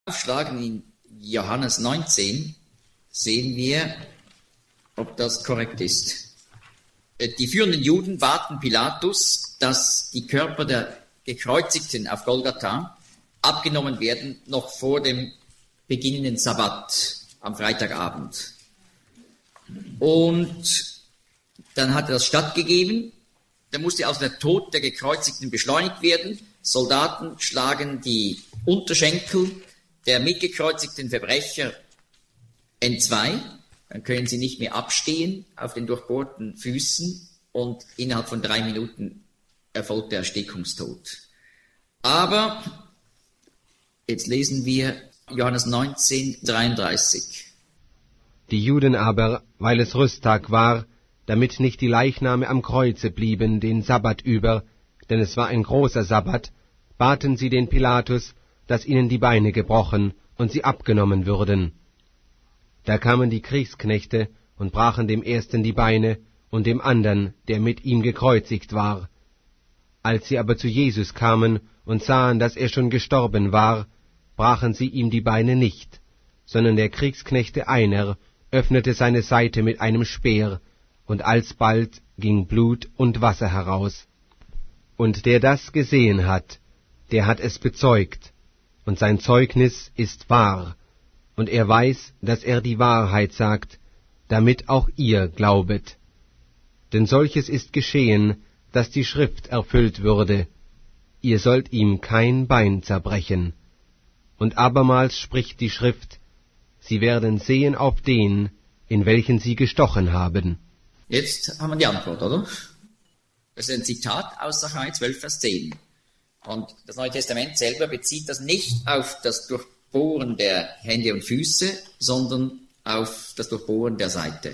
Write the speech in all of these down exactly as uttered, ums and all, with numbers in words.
Aufschlagen in Johannes neunzehn sehen wir, ob das korrekt ist. Die führenden Juden baten Pilatus, dass die Körper der Gekreuzigten auf Golgatha abgenommen werden, noch vor dem beginnenden Sabbat am Freitagabend. Und dann hat er das stattgegeben. Da musste also der Tod der Gekreuzigten beschleunigt werden. Soldaten schlagen die Unterschenkel der mitgekreuzigten Verbrecher entzwei. Dann können sie nicht mehr abstehen auf den durchbohrten Füßen und innerhalb von drei Minuten erfolgt der Erstickungstod. Aber jetzt lesen wir Johannes neunzehn, dreiunddreißig. Die Juden aber, weil es Rüsttag war, damit nicht die Leichname am Kreuze blieben den Sabbat über, denn es war ein großer Sabbat, baten sie den Pilatus, dass ihnen die Beine gebrochen und sie abgenommen würden. Da kamen die Kriegsknechte und brachen dem ersten die Beine und dem andern, der mit ihm gekreuzigt war. Als sie aber zu Jesus kamen und sahen, dass er schon gestorben war, brachen sie ihm die Beine nicht, sondern der Kriegsknechte einer öffnete seine Seite mit einem Speer, und alsbald ging Blut und Wasser heraus. Und der das gesehen hat, der hat es bezeugt, und sein Zeugnis ist wahr, und er weiß, dass er die Wahrheit sagt, damit auch ihr glaubet. Denn solches ist geschehen, dass die Schrift erfüllt würde, ihr sollt ihm kein Bein zerbrechen. Und abermals spricht die Schrift, sie werden sehen auf den, in welchen sie gestochen haben. Jetzt haben wir die Antwort, oder? Das ist ein Zitat aus Sacharja zwölf, Vers zehn. Und das Neue Testament selber bezieht das nicht auf das Durchbohren der Hände und Füße, sondern auf das Durchbohren der Seite.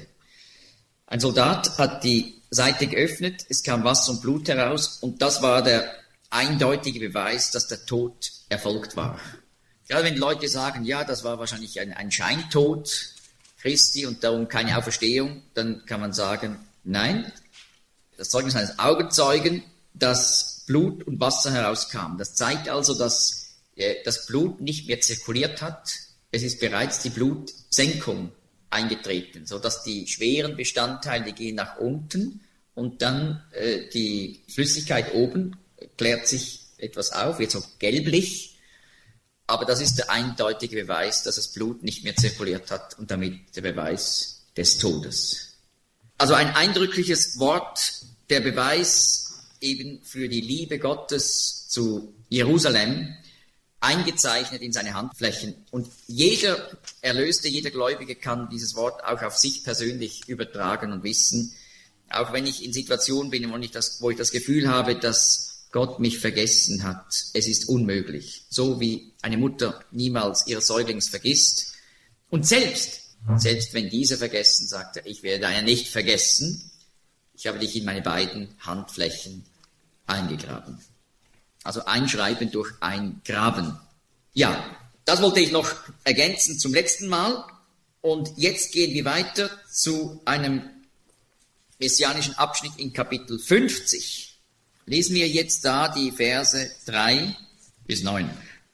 Ein Soldat hat die Seite geöffnet, es kam Wasser und Blut heraus, und das war der eindeutige Beweis, dass der Tod erfolgt war. Gerade wenn Leute sagen, ja, das war wahrscheinlich ein, ein Scheintod Christi und darum keine Auferstehung, dann kann man sagen, nein, das Zeugnis eines Augenzeugen, dass Blut und Wasser herauskam. Das zeigt also, dass äh, das Blut nicht mehr zirkuliert hat. Es ist bereits die Blutsenkung eingetreten, sodass die schweren Bestandteile, die gehen nach unten und dann äh, die Flüssigkeit oben klärt sich etwas auf, wird so gelblich. Aber das ist der eindeutige Beweis, dass das Blut nicht mehr zirkuliert hat und damit der Beweis des Todes. Also ein eindrückliches Wort, der Beweis eben für die Liebe Gottes zu Jerusalem, eingezeichnet in seine Handflächen. Und jeder Erlöste, jeder Gläubige kann dieses Wort auch auf sich persönlich übertragen und wissen, auch wenn ich in Situationen bin, wo ich das, wo ich das Gefühl habe, dass Gott mich vergessen hat. Es ist unmöglich. So wie eine Mutter niemals ihres Säuglings vergisst. Und selbst, selbst wenn dieser vergessen, sagt er, ich werde deiner nicht vergessen. Ich habe dich in meine beiden Handflächen eingegraben. Also einschreiben durch eingraben. Ja, das wollte ich noch ergänzen zum letzten Mal. Und jetzt gehen wir weiter zu einem messianischen Abschnitt in Kapitel fünfzig. Lesen wir jetzt da die Verse drei bis neun.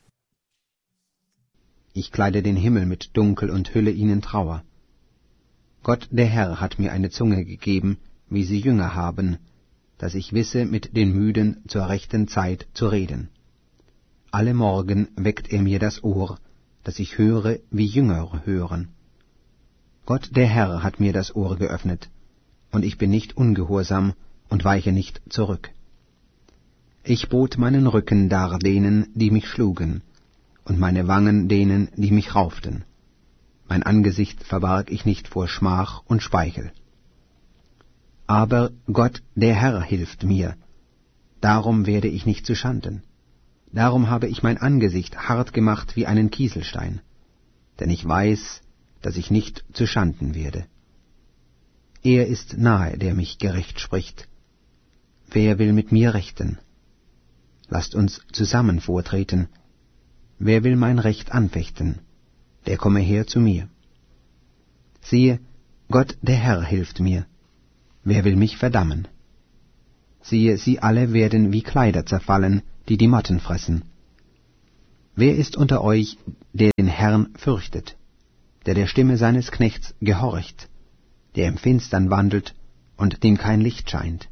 Ich kleide den Himmel mit Dunkel und hülle ihn in Trauer. Gott, der Herr, hat mir eine Zunge gegeben, wie sie Jünger haben, dass ich wisse, mit den Müden zur rechten Zeit zu reden. Alle Morgen weckt er mir das Ohr, dass ich höre, wie Jünger hören. Gott, der Herr, hat mir das Ohr geöffnet, und ich bin nicht ungehorsam und weiche nicht zurück. Ich bot meinen Rücken dar denen, die mich schlugen, und meine Wangen denen, die mich rauften. Mein Angesicht verbarg ich nicht vor Schmach und Speichel. Aber Gott, der Herr, hilft mir. Darum werde ich nicht zuschanden. Darum habe ich mein Angesicht hart gemacht wie einen Kieselstein. Denn ich weiß, dass ich nicht zuschanden werde. Er ist nahe, der mich gerecht spricht. Wer will mit mir rechten? Lasst uns zusammen vortreten. Wer will mein Recht anfechten? Der komme her zu mir. Siehe, Gott, der Herr, hilft mir. Wer will mich verdammen? Siehe, sie alle werden wie Kleider zerfallen, die die Motten fressen. Wer ist unter euch, der den Herrn fürchtet, der der Stimme seines Knechts gehorcht, der im Finstern wandelt und dem kein Licht scheint.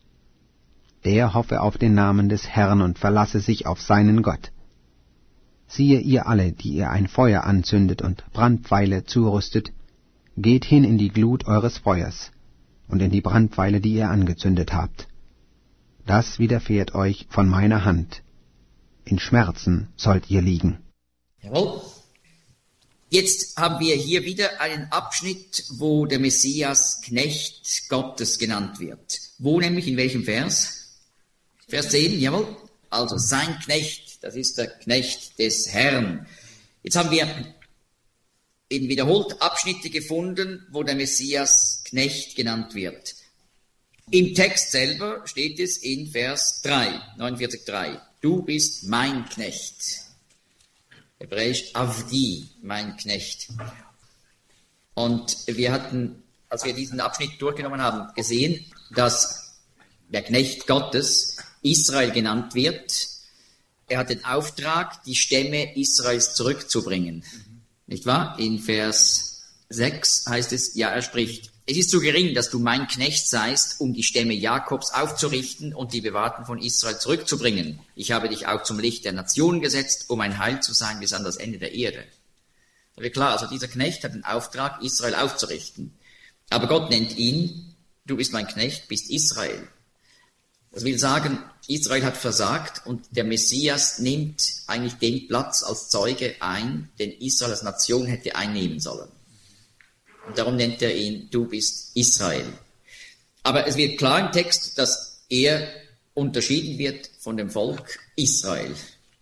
Der hoffe auf den Namen des Herrn und verlasse sich auf seinen Gott. Siehe ihr alle, die ihr ein Feuer anzündet und Brandpfeile zurüstet, geht hin in die Glut eures Feuers und in die Brandpfeile, die ihr angezündet habt. Das widerfährt euch von meiner Hand. In Schmerzen sollt ihr liegen. Jawohl. Jetzt haben wir hier wieder einen Abschnitt, wo der Messias Knecht Gottes genannt wird. Wo nämlich, in welchem Vers? Vers zehn, jawohl. Also sein Knecht, das ist der Knecht des Herrn. Jetzt haben wir eben wiederholt Abschnitte gefunden, wo der Messias Knecht genannt wird. Im Text selber steht es in Vers drei, neunundvierzig drei. Du bist mein Knecht. Hebräisch Avdi, mein Knecht. Und wir hatten, als wir diesen Abschnitt durchgenommen haben, gesehen, dass der Knecht Gottes Israel genannt wird. Er hat den Auftrag, die Stämme Israels zurückzubringen. Nicht wahr? In Vers sechs heißt es, ja, er spricht, es ist so gering, dass du mein Knecht seist, um die Stämme Jakobs aufzurichten und die Bewahrten von Israel zurückzubringen. Ich habe dich auch zum Licht der Nationen gesetzt, um ein Heil zu sein bis an das Ende der Erde. Aber klar, also dieser Knecht hat den Auftrag, Israel aufzurichten. Aber Gott nennt ihn, du bist mein Knecht, bist Israel. Das will sagen, Israel hat versagt und der Messias nimmt eigentlich den Platz als Zeuge ein, den Israel als Nation hätte einnehmen sollen. Und darum nennt er ihn, du bist Israel. Aber es wird klar im Text, dass er unterschieden wird von dem Volk Israel.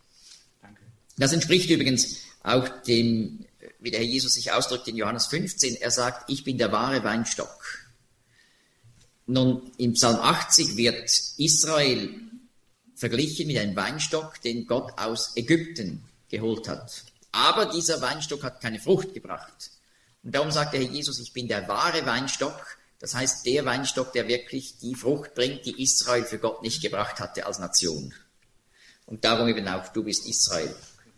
Das entspricht übrigens auch dem, wie der Herr Jesus sich ausdrückt in Johannes fünfzehn. Er sagt, ich bin der wahre Weinstock. Nun, im Psalm achtzig wird Israel verglichen mit einem Weinstock, den Gott aus Ägypten geholt hat. Aber dieser Weinstock hat keine Frucht gebracht. Und darum sagt der Herr Jesus, ich bin der wahre Weinstock, das heißt der Weinstock, der wirklich die Frucht bringt, die Israel für Gott nicht gebracht hatte als Nation. Und darum eben auch, du bist Israel.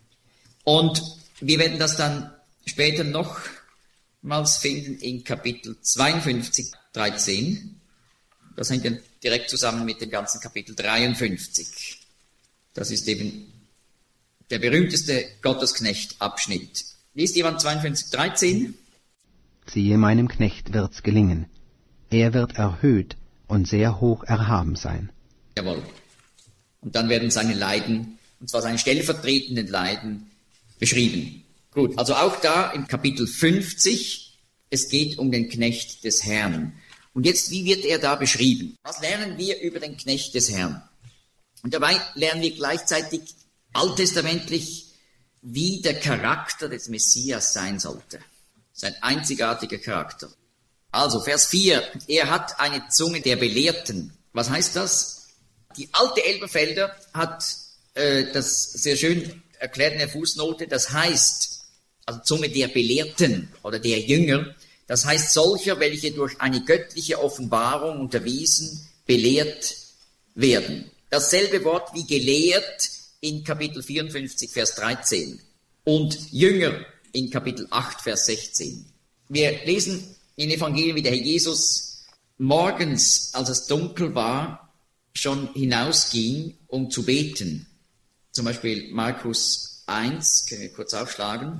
Und wir werden das dann später nochmals finden in Kapitel zweiundfünfzig, dreizehn. Das hängt dann direkt zusammen mit dem ganzen Kapitel dreiundfünfzig. Das ist eben der berühmteste Gottesknecht-Abschnitt. Liest jemand zweiundfünfzig, dreizehn? Siehe, meinem Knecht wird's gelingen. Er wird erhöht und sehr hoch erhaben sein. Jawohl. Und dann werden seine Leiden, und zwar seine stellvertretenden Leiden, beschrieben. Gut, also auch da im Kapitel fünfzig, es geht um den Knecht des Herrn. Und jetzt, wie wird er da beschrieben? Was lernen wir über den Knecht des Herrn? Und dabei lernen wir gleichzeitig alttestamentlich, wie der Charakter des Messias sein sollte. Sein einzigartiger Charakter. Also, Vers vier. Er hat eine Zunge der Belehrten. Was heißt das? Die alte Elberfelder hat äh, das sehr schön erklärt in der Fußnote. Das heißt, also Zunge der Belehrten oder der Jünger, das heißt solcher, welche durch eine göttliche Offenbarung unterwiesen, belehrt werden. Dasselbe Wort wie gelehrt in Kapitel vierundfünfzig, Vers dreizehn und Jünger in Kapitel acht, Vers sechzehn. Wir lesen in Evangelien, wie der Herr Jesus morgens, als es dunkel war, schon hinausging, um zu beten. Zum Beispiel Markus eins, können wir kurz aufschlagen.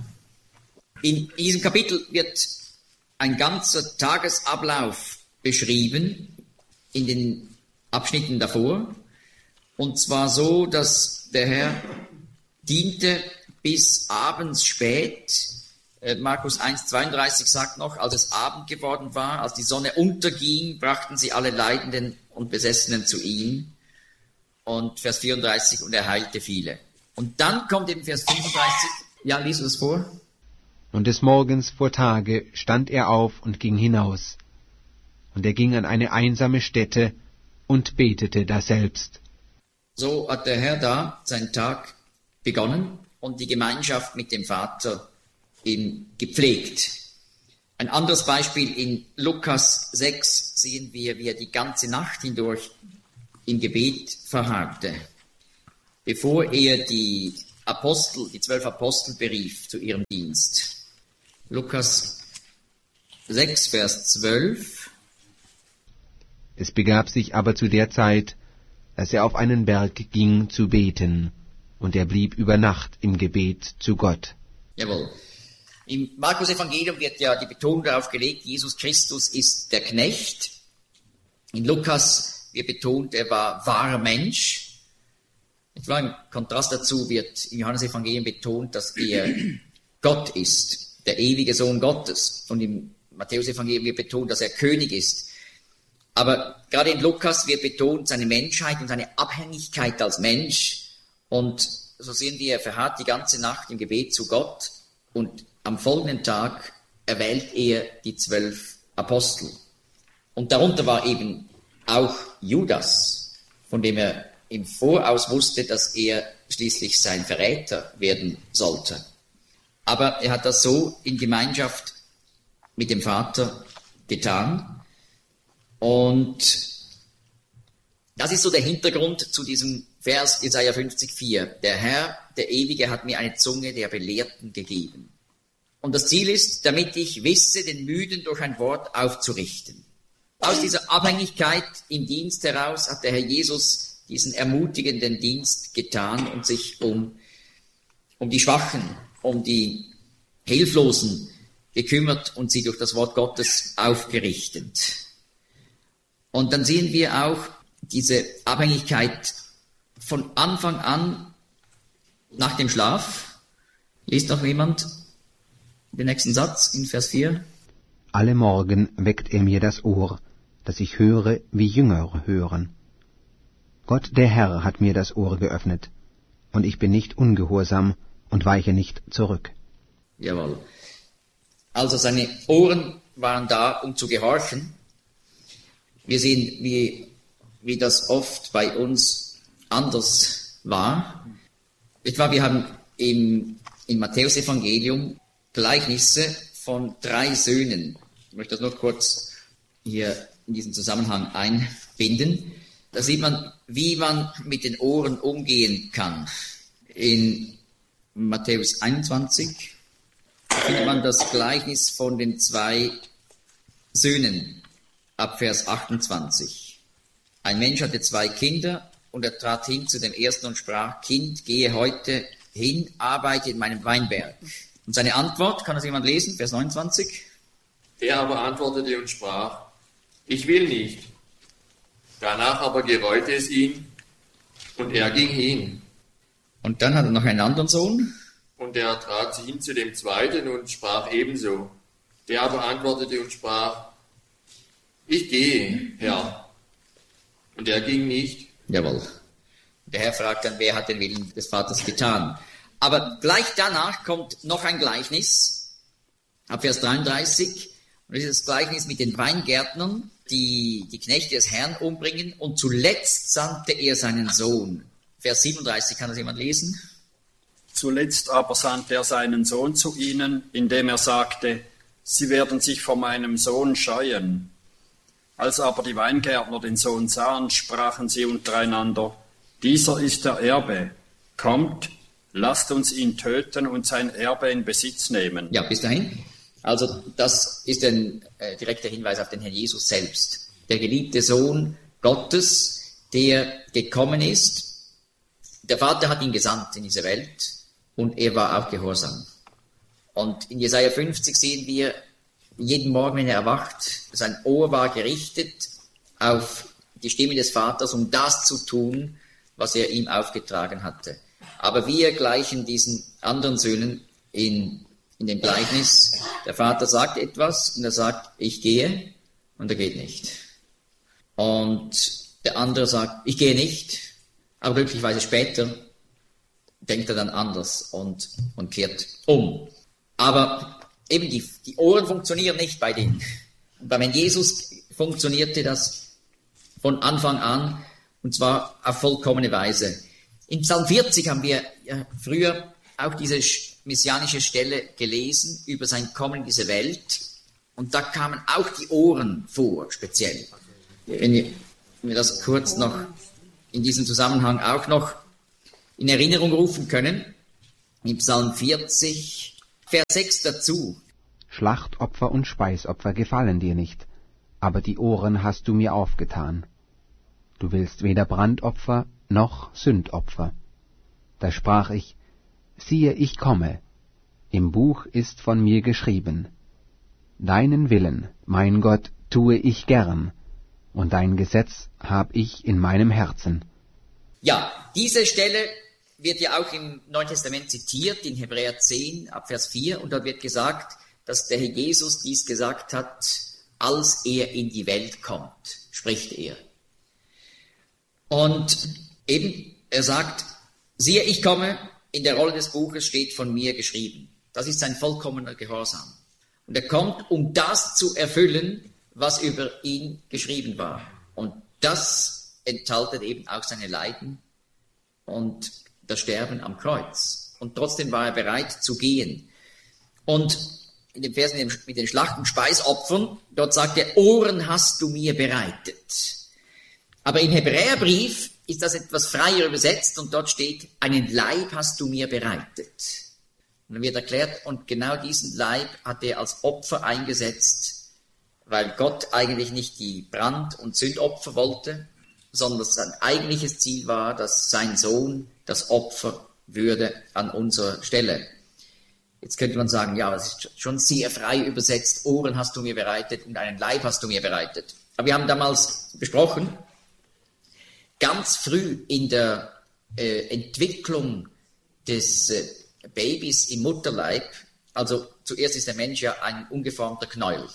In diesem Kapitel wird ein ganzer Tagesablauf beschrieben, in den Abschnitten davor. Und zwar so, dass der Herr diente bis abends spät. Markus eins, zweiunddreißig sagt noch, als es Abend geworden war, als die Sonne unterging, brachten sie alle Leidenden und Besessenen zu ihm. Und Vers vierunddreißig, und er heilte viele. Und dann kommt eben Vers fünfunddreißig. Ja, lies uns vor. Und des Morgens vor Tage stand er auf und ging hinaus. Und er ging an eine einsame Stätte und betete daselbst. So hat der Herr da seinen Tag begonnen und die Gemeinschaft mit dem Vater ihm gepflegt. Ein anderes Beispiel in Lukas sechs sehen wir, wie er die ganze Nacht hindurch im Gebet verharrte. Bevor er die Apostel, die zwölf Apostel berief zu ihrem Dienst. Lukas sechs, Vers zwölf. Es begab sich aber zu der Zeit, dass er auf einen Berg ging zu beten, und er blieb über Nacht im Gebet zu Gott. Jawohl. Im Markus-Evangelium wird ja die Betonung darauf gelegt, Jesus Christus ist der Knecht. In Lukas wird betont, er war wahrer Mensch. Im Kontrast dazu wird im Johannes-Evangelium betont, dass er Gott ist, der ewige Sohn Gottes. Und im Matthäus-Evangelium wird betont, dass er König ist. Aber gerade in Lukas wird betont seine Menschheit und seine Abhängigkeit als Mensch. Und so sehen wir, er verharrt die ganze Nacht im Gebet zu Gott. Und am folgenden Tag erwählt er die zwölf Apostel. Und darunter war eben auch Judas, von dem er im Voraus wusste, dass er schließlich sein Verräter werden sollte. Aber er hat das so in Gemeinschaft mit dem Vater getan. Und das ist so der Hintergrund zu diesem Vers Jesaja fünfzig, vier. Der Herr, der Ewige, hat mir eine Zunge der Belehrten gegeben. Und das Ziel ist, damit ich wisse, den Müden durch ein Wort aufzurichten. Aus dieser Abhängigkeit im Dienst heraus hat der Herr Jesus diesen ermutigenden Dienst getan und sich um, um die Schwachen, um die Hilflosen gekümmert und sie durch das Wort Gottes aufgerichtet. Und dann sehen wir auch diese Abhängigkeit von Anfang an nach dem Schlaf. Liest noch jemand den nächsten Satz in Vers vier? Alle Morgen weckt er mir das Ohr, dass ich höre, wie Jünger hören. Gott der Herr hat mir das Ohr geöffnet, und ich bin nicht ungehorsam und weiche nicht zurück. Jawohl. Also seine Ohren waren da, um zu gehorchen. Wir sehen, wie, wie das oft bei uns anders war. Etwa, wir haben im, im Matthäus-Evangelium Gleichnisse von drei Söhnen. Ich möchte das nur kurz hier in diesen Zusammenhang einbinden. Da sieht man, wie man mit den Ohren umgehen kann. In Matthäus einundzwanzig findet man das Gleichnis von den zwei Söhnen ab Vers achtundzwanzig. Ein Mensch hatte zwei Kinder und er trat hin zu dem ersten und sprach: Kind, gehe heute hin, arbeite in meinem Weinberg. Und seine Antwort, kann das jemand lesen? Vers neunundzwanzig. Er aber antwortete und sprach: Ich will nicht. Danach aber gereute es ihn, und er ging hin. Und dann hat er noch einen anderen Sohn. Und er trat hin zu dem zweiten und sprach ebenso. Der aber antwortete und sprach: Ich gehe, Herr. Und er ging nicht. Jawohl. Der Herr fragt dann, wer hat den Willen des Vaters getan? Aber gleich danach kommt noch ein Gleichnis, ab Vers dreiunddreißig. Und das ist das Gleichnis mit den Weingärtnern, die die Knechte des Herrn umbringen. Und zuletzt sandte er seinen Sohn. Vers siebenunddreißig, kann das jemand lesen? Zuletzt aber sandte er seinen Sohn zu ihnen, indem er sagte: Sie werden sich vor meinem Sohn scheuen. Als aber die Weingärtner den Sohn sahen, sprachen sie untereinander: Dieser ist der Erbe. Kommt, lasst uns ihn töten und sein Erbe in Besitz nehmen. Ja, bis dahin. Also das ist ein äh, direkter Hinweis auf den Herrn Jesus selbst. Der geliebte Sohn Gottes, der gekommen ist. Der Vater hat ihn gesandt in diese Welt und er war auch gehorsam. Und in Jesaja fünfzig sehen wir, jeden Morgen, wenn er erwacht, sein Ohr war gerichtet auf die Stimme des Vaters, um das zu tun, was er ihm aufgetragen hatte. Aber wir gleichen diesen anderen Söhnen in, in dem Gleichnis. Der Vater sagt etwas und er sagt: Ich gehe, und er geht nicht. Und der andere sagt: Ich gehe nicht, aber glücklicherweise später denkt er dann anders und, und kehrt um. Aber eben die, die Ohren funktionieren nicht bei denen. Und bei Jesus funktionierte das von Anfang an, und zwar auf vollkommene Weise. In Psalm vierzig haben wir ja früher auch diese messianische Stelle gelesen über sein Kommen in diese Welt. Und da kamen auch die Ohren vor, speziell. Wenn wir, wenn wir das kurz noch in diesem Zusammenhang auch noch in Erinnerung rufen können. im Psalm vierzig, Vers sechs dazu. Schlachtopfer und Speisopfer gefallen dir nicht, aber die Ohren hast du mir aufgetan. Du willst weder Brandopfer noch Sündopfer. Da sprach ich, siehe, ich komme, im Buch ist von mir geschrieben. Deinen Willen, mein Gott, tue ich gern, und dein Gesetz hab ich in meinem Herzen. Ja, diese Stelle wird ja auch im Neuen Testament zitiert, in Hebräer zehn, ab Vers vier, und dort wird gesagt, dass der Herr Jesus dies gesagt hat, als er in die Welt kommt, spricht er. Und eben, er sagt, siehe, ich komme, in der Rolle des Buches steht von mir geschrieben. Das ist sein vollkommener Gehorsam. Und er kommt, um das zu erfüllen, was über ihn geschrieben war. Und das enthaltet eben auch seine Leiden und das Sterben am Kreuz. Und trotzdem war er bereit zu gehen. Und in den Versen mit den Schlacht- und Speisopfern, dort sagt er, Ohren hast du mir bereitet. Aber im Hebräerbrief ist das etwas freier übersetzt und dort steht, einen Leib hast du mir bereitet. Und dann wird erklärt, und genau diesen Leib hat er als Opfer eingesetzt, weil Gott eigentlich nicht die Brand- und Sündopfer wollte, sondern dass sein eigentliches Ziel war, dass sein Sohn das Opfer würde an unserer Stelle. Jetzt könnte man sagen, ja, das ist schon sehr frei übersetzt, Ohren hast du mir bereitet und einen Leib hast du mir bereitet. Aber wir haben damals besprochen, ganz früh in der äh, Entwicklung des äh, Babys im Mutterleib, also zuerst ist der Mensch ja ein ungeformter Knäuel.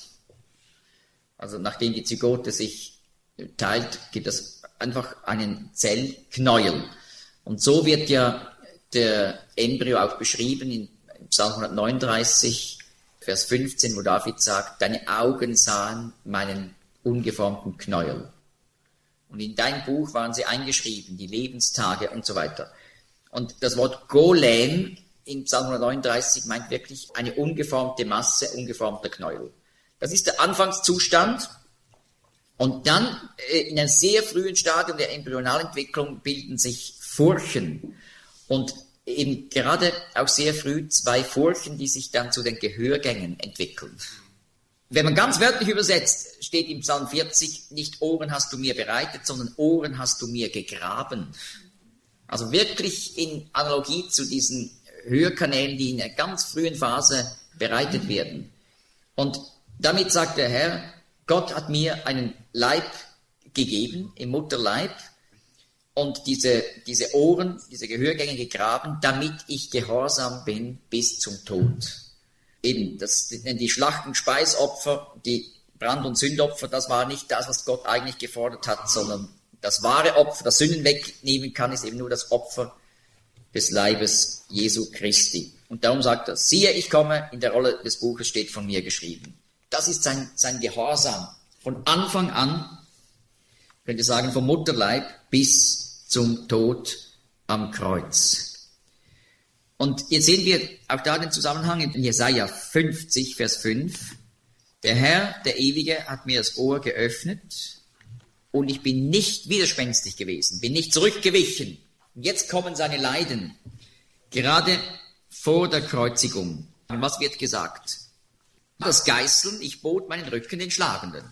Also nachdem die Zygote sich teilt, gibt es einfach einen Zellknäuel. Und so wird ja der Embryo auch beschrieben in Psalm hundertneununddreißig, Vers fünfzehn, wo David sagt, deine Augen sahen meinen ungeformten Knäuel. Und in dein Buch waren sie eingeschrieben, die Lebenstage und so weiter. Und das Wort Golem in Psalm hundertneununddreißig meint wirklich eine ungeformte Masse, ungeformter Knäuel. Das ist der Anfangszustand. Und dann äh, in einem sehr frühen Stadium der Embryonalentwicklung bilden sich Furchen. Und eben gerade auch sehr früh zwei Furchen, die sich dann zu den Gehörgängen entwickeln. Wenn man ganz wörtlich übersetzt, steht im Psalm vierzig, nicht Ohren hast du mir bereitet, sondern Ohren hast du mir gegraben. Also wirklich in Analogie zu diesen Hörkanälen, die in einer ganz frühen Phase bereitet werden. Und damit sagt der Herr, Gott hat mir einen Leib gegeben, im Mutterleib, und diese, diese Ohren, diese Gehörgänge gegraben, damit ich gehorsam bin bis zum Tod. Eben, das, die Schlacht- und Speisopfer, die Brand- und Sündopfer, das war nicht das, was Gott eigentlich gefordert hat, sondern das wahre Opfer, das Sünden wegnehmen kann, ist eben nur das Opfer des Leibes Jesu Christi. Und darum sagt er, siehe, ich komme, in der Rolle des Buches steht von mir geschrieben. Das ist sein, sein Gehorsam. Von Anfang an, könnt ihr sagen, vom Mutterleib bis zum Tod am Kreuz. Und jetzt sehen wir auch da den Zusammenhang in Jesaja fünfzig, Vers fünf. Der Herr, der Ewige, hat mir das Ohr geöffnet und ich bin nicht widerspenstig gewesen, bin nicht zurückgewichen. Und jetzt kommen seine Leiden, gerade vor der Kreuzigung. Und was wird gesagt? Das Geißeln, ich bot meinen Rücken den Schlagenden.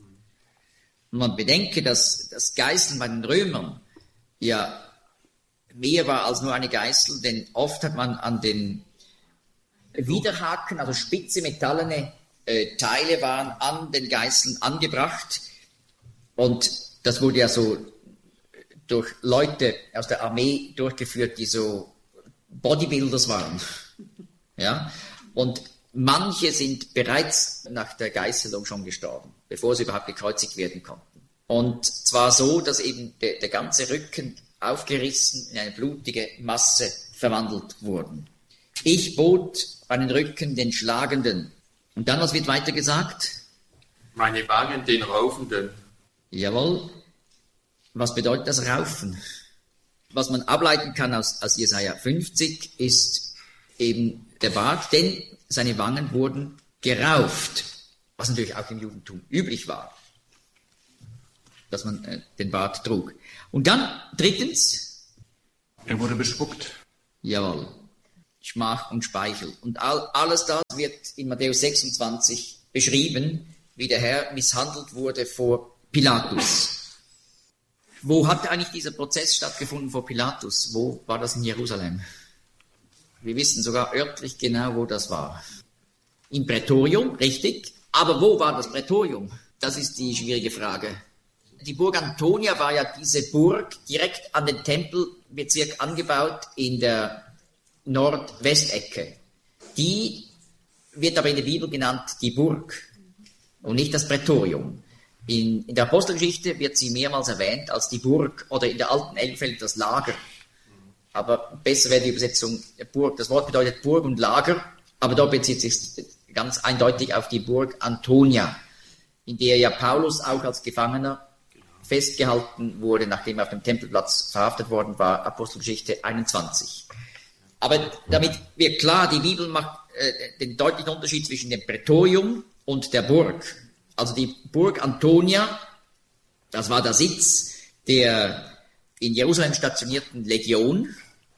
Und man bedenke, dass das Geißeln bei den Römern ja mehr war als nur eine Geißel, denn oft hat man an den Widerhaken, also spitze metallene äh, Teile waren an den Geißeln angebracht und das wurde ja so durch Leute aus der Armee durchgeführt, die so Bodybuilders waren. Ja? Und manche sind bereits nach der Geißelung schon gestorben, bevor sie überhaupt gekreuzigt werden konnten. Und zwar so, dass eben der, der ganze Rücken aufgerissen in eine blutige Masse verwandelt wurden. Ich bot meinen Rücken den Schlagenden. Und dann, was wird weiter gesagt? Meine Wangen den Raufenden. Jawohl. Was bedeutet das Raufen? Was man ableiten kann aus, aus Jesaja fünfzig ist eben der Bart, denn seine Wangen wurden gerauft, was natürlich auch im Judentum üblich war, dass man äh, den Bart trug. Und dann drittens. Er wurde bespuckt. Jawohl. Schmach und Speichel. Und all, alles das wird in Matthäus sechsundzwanzig beschrieben, wie der Herr misshandelt wurde vor Pilatus. Wo hat eigentlich dieser Prozess stattgefunden vor Pilatus? Wo war das in Jerusalem? Wir wissen sogar örtlich genau, wo das war. Im Prätorium, richtig. Aber wo war das Prätorium? Das ist die schwierige Frage. Die Burg Antonia war ja diese Burg direkt an den Tempelbezirk angebaut in der Nordwestecke. Die wird aber in der Bibel genannt die Burg und nicht das Prätorium. In, in der Apostelgeschichte wird sie mehrmals erwähnt als die Burg oder in der alten Elbenfeld das Lager. Aber besser wäre die Übersetzung Burg. Das Wort bedeutet Burg und Lager, aber dort bezieht sich ganz eindeutig auf die Burg Antonia, in der ja Paulus auch als Gefangener festgehalten wurde, nachdem er auf dem Tempelplatz verhaftet worden war, Apostelgeschichte einundzwanzig. Aber damit wird klar, die Bibel macht äh, den deutlichen Unterschied zwischen dem Prätorium und der Burg. Also die Burg Antonia, das war der Sitz der in Jerusalem stationierten Legion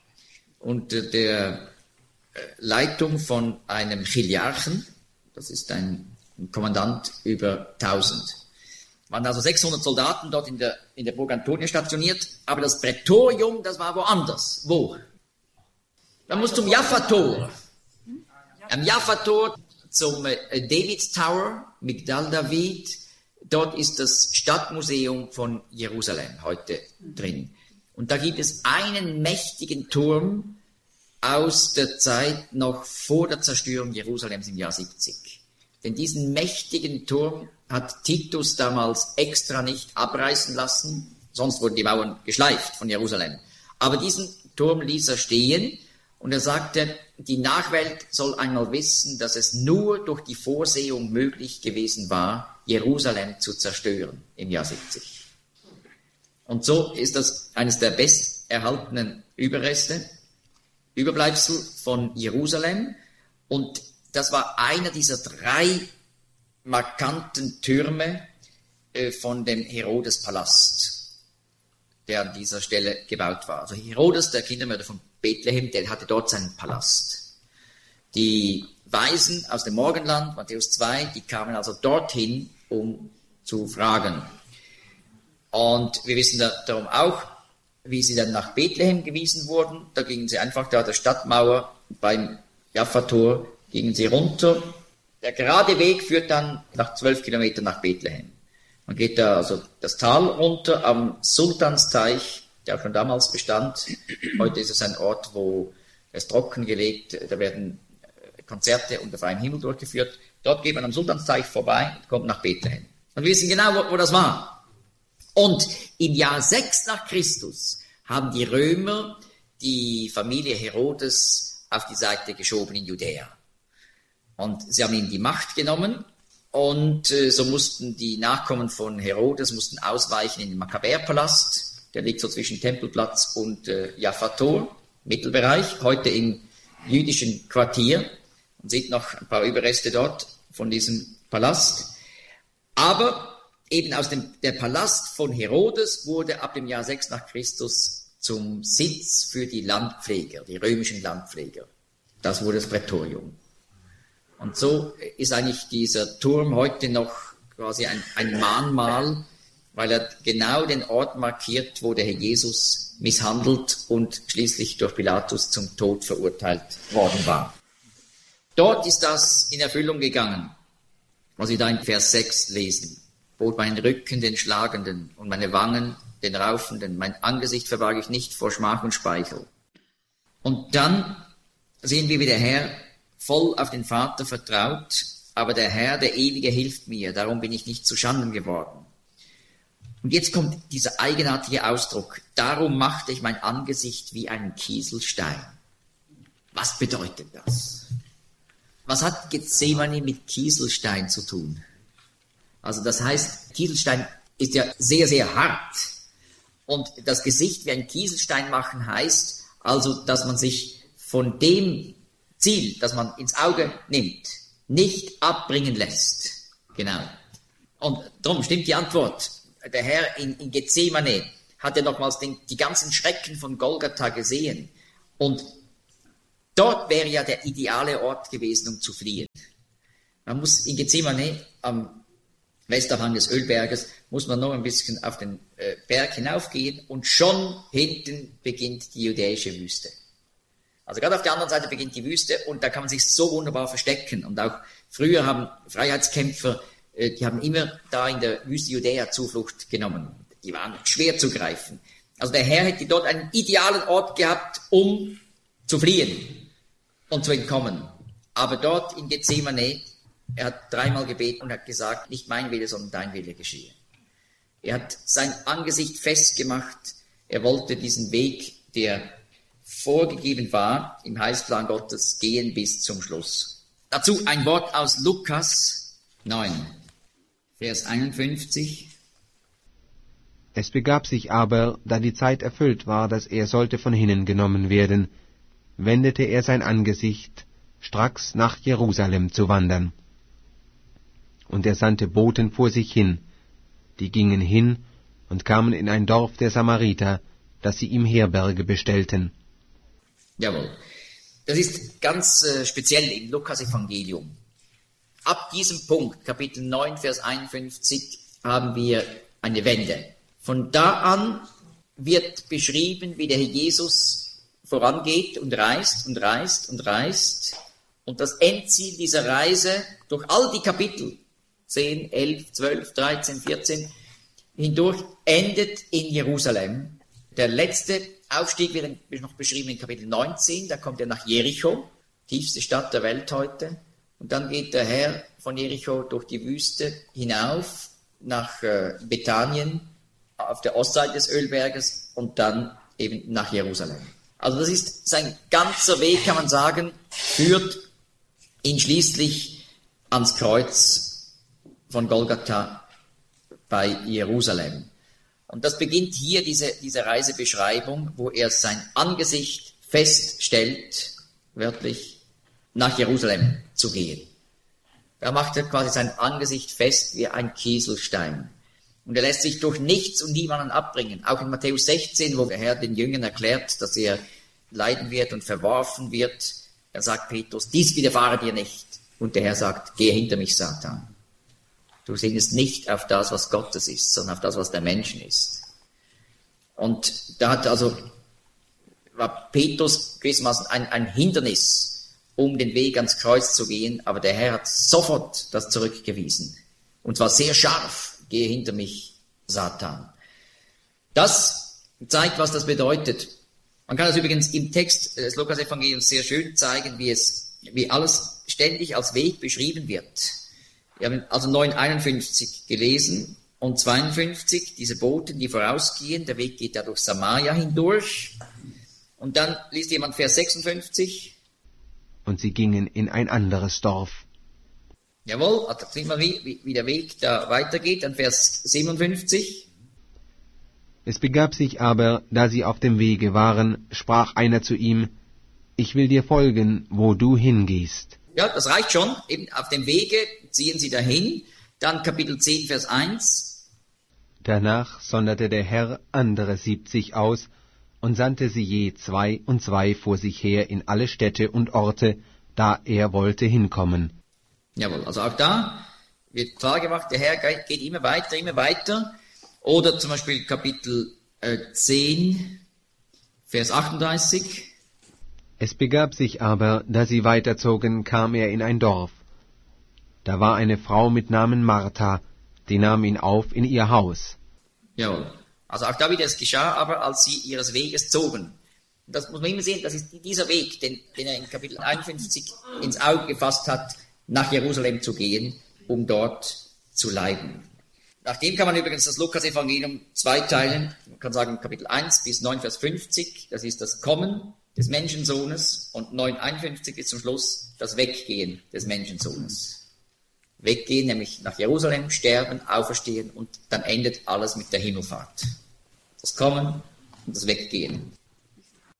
und äh, der äh, Leitung von einem Chiliarchen, das ist ein, ein Kommandant über tausend. Waren also sechshundert Soldaten dort in der, in der Burg Antonia stationiert, aber das Prätorium, das war woanders. Wo? Man muss zum Jaffa-Tor. Am Jaffa-Tor zum äh, David Tower, Migdal David, dort ist das Stadtmuseum von Jerusalem heute drin. Und da gibt es einen mächtigen Turm aus der Zeit noch vor der Zerstörung Jerusalems im Jahr siebzig. Denn diesen mächtigen Turm hat Titus damals extra nicht abreißen lassen, sonst wurden die Mauern geschleift von Jerusalem. Aber diesen Turm ließ er stehen und er sagte, die Nachwelt soll einmal wissen, dass es nur durch die Vorsehung möglich gewesen war, Jerusalem zu zerstören im Jahr siebzig. Und so ist das eines der besterhaltenen Überreste, Überbleibsel von Jerusalem. Und das war einer dieser drei markanten Türme äh, von dem Herodes-Palast, der an dieser Stelle gebaut war. Also Herodes, der Kindermörder von Bethlehem, der hatte dort seinen Palast. Die Weisen aus dem Morgenland, Matthäus zwei, die kamen also dorthin, um zu fragen. Und wir wissen da, darum auch, wie sie dann nach Bethlehem gewiesen wurden. Da gingen sie einfach da der Stadtmauer beim Jaffa-Tor, gingen sie runter. Der gerade Weg führt dann nach zwölf Kilometern nach Bethlehem. Man geht da also das Tal runter am Sultansteich, der auch schon damals bestand. Heute ist es ein Ort, wo es trockengelegt, da werden Konzerte unter freiem Himmel durchgeführt. Dort geht man am Sultansteich vorbei und kommt nach Bethlehem. Und wir wissen genau, wo, wo das war. Und im Jahr sechs nach Christus haben die Römer die Familie Herodes auf die Seite geschoben in Judäa. Und sie haben ihnen die Macht genommen und äh, so mussten die Nachkommen von Herodes mussten ausweichen in den Makkabäerpalast. Der liegt so zwischen Tempelplatz und äh, Jaffa-Tor, Mittelbereich, heute im jüdischen Quartier. Man sieht noch ein paar Überreste dort von diesem Palast. Aber eben aus dem der Palast von Herodes wurde ab dem Jahr sechs nach Christus zum Sitz für die Landpfleger, die römischen Landpfleger. Das wurde das Prätorium. Und so ist eigentlich dieser Turm heute noch quasi ein, ein Mahnmal, weil er genau den Ort markiert, wo der Herr Jesus misshandelt und schließlich durch Pilatus zum Tod verurteilt worden war. Dort ist das in Erfüllung gegangen, was wir da in Vers sechs lesen. Bot meinen Rücken den Schlagenden und meine Wangen den Raufenden. Mein Angesicht verbarg ich nicht vor Schmach und Speichel. Und dann sehen wir, wie der Herr voll auf den Vater vertraut, aber der Herr, der Ewige, hilft mir, darum bin ich nicht zu Schanden geworden. Und jetzt kommt dieser eigenartige Ausdruck, darum machte ich mein Angesicht wie einen Kieselstein. Was bedeutet das? Was hat Gethsemane mit Kieselstein zu tun? Also das heißt, Kieselstein ist ja sehr, sehr hart. Und das Gesicht wie ein Kieselstein machen heißt also, dass man sich von dem Ziel, das man ins Auge nimmt, nicht abbringen lässt. Genau. Und darum stimmt die Antwort. Der Herr in, in Gethsemane hat ja nochmals den, die ganzen Schrecken von Golgatha gesehen. Und dort wäre ja der ideale Ort gewesen, um zu fliehen. Man muss in Gethsemane am Westabhang des Ölberges, muss man noch ein bisschen auf den äh, Berg hinaufgehen und schon hinten beginnt die judäische Wüste. Also gerade auf der anderen Seite beginnt die Wüste und da kann man sich so wunderbar verstecken. Und auch früher haben Freiheitskämpfer, äh, die haben immer da in der Wüste Judäa Zuflucht genommen. Die waren schwer zu greifen. Also der Herr hätte dort einen idealen Ort gehabt, um zu fliehen und zu entkommen. Aber dort in Gethsemane, er hat dreimal gebeten und hat gesagt, nicht mein Wille, sondern dein Wille geschehe. Er hat sein Angesicht festgemacht. Er wollte diesen Weg, der vorgegeben war, im Heilsplan Gottes, gehen bis zum Schluss. Dazu ein Wort aus Lukas neun, Vers einundfünfzig. Es begab sich aber, da die Zeit erfüllt war, dass er sollte von hinnen genommen werden, wendete er sein Angesicht, stracks nach Jerusalem zu wandern. Und er sandte Boten vor sich hin, die gingen hin und kamen in ein Dorf der Samariter, dass sie ihm Herberge bestellten. Jawohl. Das ist ganz äh, speziell im Lukas-Evangelium. Ab diesem Punkt, Kapitel neun, Vers einundfünfzig, haben wir eine Wende. Von da an wird beschrieben, wie der Herr Jesus vorangeht und reist und reist und reist. Und das Endziel dieser Reise durch all die Kapitel, zehn, elf, zwölf, dreizehn, vierzehn, hindurch endet in Jerusalem. Der letzte Aufstieg wird noch beschrieben in Kapitel neunzehn, da kommt er nach Jericho, tiefste Stadt der Welt heute. Und dann geht der Herr von Jericho durch die Wüste hinauf nach äh, Bethanien, auf der Ostseite des Ölberges und dann eben nach Jerusalem. Also das ist sein ganzer Weg, kann man sagen, führt ihn schließlich ans Kreuz von Golgatha bei Jerusalem. Und das beginnt hier, diese, diese Reisebeschreibung, wo er sein Angesicht feststellt, wörtlich, nach Jerusalem zu gehen. Da macht er quasi sein Angesicht fest wie ein Kieselstein. Und er lässt sich durch nichts und niemanden abbringen. Auch in Matthäus sechzehn, wo der Herr den Jüngern erklärt, dass er leiden wird und verworfen wird, da sagt Petrus, dies widerfahre dir nicht. Und der Herr sagt, gehe hinter mich, Satan. Du sinnest nicht auf das, was Gottes ist, sondern auf das, was der Menschen ist. Und da hat also, war Petrus gewissermaßen ein, ein Hindernis, um den Weg ans Kreuz zu gehen, aber der Herr hat sofort das zurückgewiesen. Und zwar sehr scharf. Gehe hinter mich, Satan. Das zeigt, was das bedeutet. Man kann das übrigens im Text des Lukas-Evangeliums sehr schön zeigen, wie es, wie alles ständig als Weg beschrieben wird. Wir haben also neun einundfünfzig gelesen und zweiundfünfzig, diese Boten, die vorausgehen, der Weg geht ja durch Samaria hindurch. Und dann liest jemand Vers sechsundfünfzig. Und sie gingen in ein anderes Dorf. Jawohl, da sehen wir, wie, wie der Weg da weitergeht, dann Vers siebenundfünfzig. Es begab sich aber, da sie auf dem Wege waren, sprach einer zu ihm, ich will dir folgen, wo du hingehst. Ja, das reicht schon, eben auf dem Wege ziehen sie dahin, dann Kapitel zehn, Vers eins. Danach sonderte der Herr andere siebzig aus und sandte sie je zwei und zwei vor sich her in alle Städte und Orte, da er wollte hinkommen. Jawohl, also auch da wird klar gemacht, der Herr geht immer weiter, immer weiter. Oder zum Beispiel Kapitel äh, zehn, Vers achtunddreißig. Es begab sich aber, da sie weiterzogen, kam er in ein Dorf. Da war eine Frau mit Namen Martha, die nahm ihn auf in ihr Haus. Jawohl, also auch da wieder, es geschah aber, als sie ihres Weges zogen. Das muss man immer sehen, das ist dieser Weg, den, den er in Kapitel einundfünfzig ins Auge gefasst hat, nach Jerusalem zu gehen, um dort zu leiden. Nachdem kann man übrigens das Lukas-Evangelium zweiteilen. Man kann sagen, Kapitel eins bis neun, Vers fünfzig, das ist das Kommen des Menschensohnes, und neun einundfünfzig ist zum Schluss das Weggehen des Menschensohnes. Weggehen, nämlich nach Jerusalem, sterben, auferstehen, und dann endet alles mit der Himmelfahrt. Das Kommen und das Weggehen.